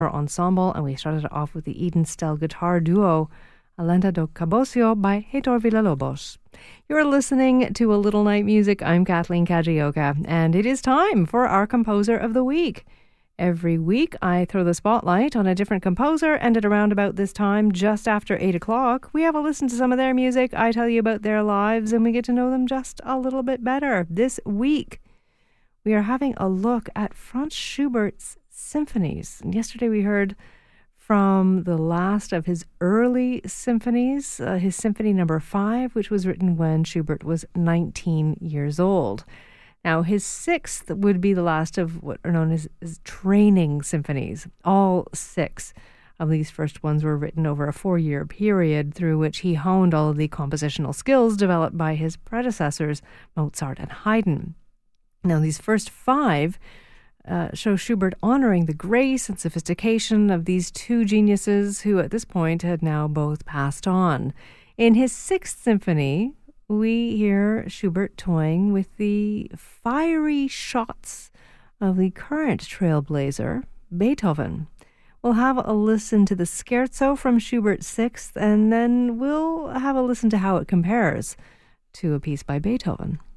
Ensemble, and we started it off with the Eden Stell guitar duo Alenta do Cabosio by Heitor Villalobos. You're listening to A Little Night Music. I'm Kathleen Kajioka, and it is time for our Composer of the Week. Every week, I throw the spotlight on a different composer, and at around about this time, just after 8 o'clock, we have a listen to some of their music. I tell you about their lives, and we get to know them just a little bit better. This week, we are having a look at Franz Schubert's symphonies. And yesterday, we heard from the last of his early symphonies, his Symphony Number 5, which was written when Schubert was 19 years old. Now, his sixth would be the last of what are known as training symphonies. All six of these first ones were written over a 4-year period through which he honed all of the compositional skills developed by his predecessors, Mozart and Haydn. Now, these first 5 show Schubert honoring the grace and sophistication of these two geniuses who at this point had now both passed on. In his 6th symphony, we hear Schubert toying with the fiery shots of the current trailblazer, Beethoven. We'll have a listen to the scherzo from Schubert's 6th, and then we'll have a listen to how it compares to a piece by Beethoven.